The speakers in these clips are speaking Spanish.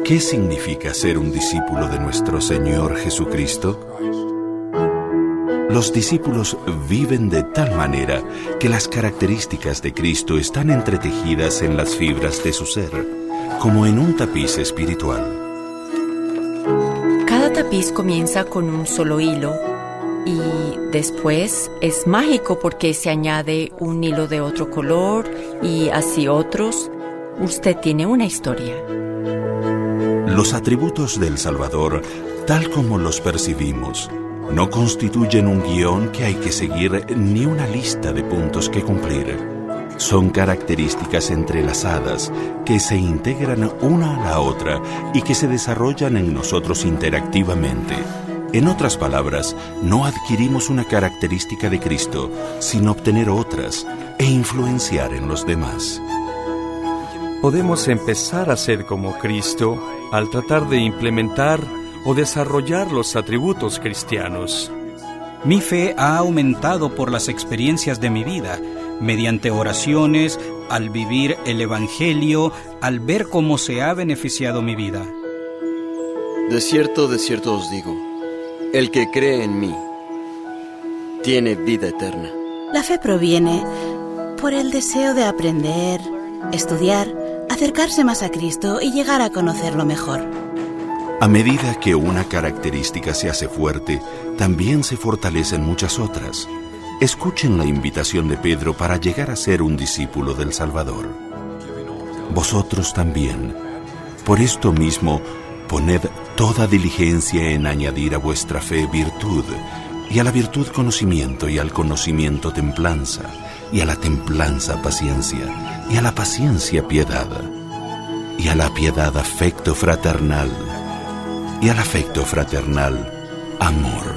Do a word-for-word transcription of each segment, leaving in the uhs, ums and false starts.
¿Qué significa ser un discípulo de nuestro Señor Jesucristo? Los discípulos viven de tal manera que las características de Cristo están entretejidas en las fibras de su ser, como en un tapiz espiritual. Cada tapiz comienza con un solo hilo y después es mágico porque se añade un hilo de otro color y así otros. Usted tiene una historia. Los atributos del Salvador, tal como los percibimos, no constituyen un guión que hay que seguir ni una lista de puntos que cumplir. Son características entrelazadas que se integran una a la otra y que se desarrollan en nosotros interactivamente. En otras palabras, no adquirimos una característica de Cristo sin obtener otras e influenciar en los demás. Podemos empezar a ser como Cristo al tratar de implementar o desarrollar los atributos cristianos. Mi fe ha aumentado por las experiencias de mi vida, mediante oraciones, al vivir el Evangelio, al ver cómo se ha beneficiado mi vida. De cierto, de cierto os digo, el que cree en mí tiene vida eterna. La fe proviene por el deseo de aprender, estudiar, acercarse más a Cristo y llegar a conocerlo mejor. A medida que una característica se hace fuerte, también se fortalecen muchas otras. Escuchen la invitación de Pedro para llegar a ser un discípulo del Salvador. Vosotros también, por esto mismo, poned toda diligencia en añadir a vuestra fe virtud, y a la virtud conocimiento, y al conocimiento templanza, y a la templanza paciencia, y a la paciencia piedad, y a la piedad afecto fraternal, y al afecto fraternal amor.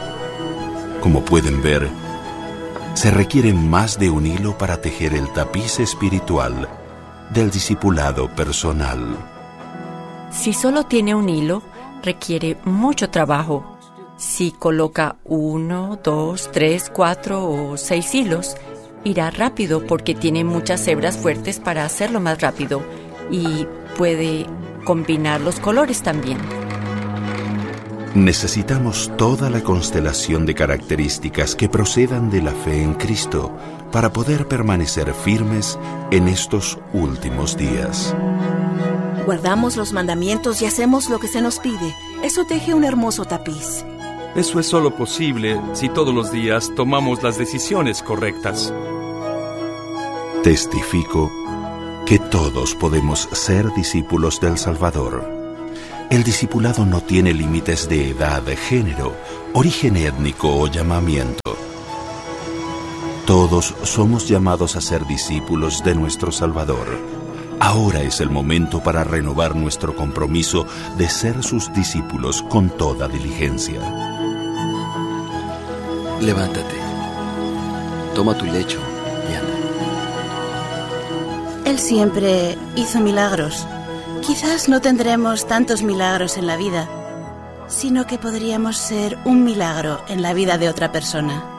Como pueden ver, se requiere más de un hilo para tejer el tapiz espiritual del discipulado personal. Si solo tiene un hilo, requiere mucho trabajo. Si coloca uno, dos, tres, cuatro o seis hilos, irá rápido porque tiene muchas hebras fuertes para hacerlo más rápido y puede combinar los colores también. Necesitamos toda la constelación de características que procedan de la fe en Cristo para poder permanecer firmes en estos últimos días. Guardamos los mandamientos y hacemos lo que se nos pide. Eso teje un hermoso tapiz. Eso es solo posible si todos los días tomamos las decisiones correctas. Testifico que todos podemos ser discípulos del Salvador. El discipulado no tiene límites de edad, género, origen étnico o llamamiento. Todos somos llamados a ser discípulos de nuestro Salvador. Ahora es el momento para renovar nuestro compromiso de ser sus discípulos con toda diligencia. Levántate, toma tu lecho y anda. Él siempre hizo milagros. Quizás no tendremos tantos milagros en la vida, sino que podríamos ser un milagro en la vida de otra persona.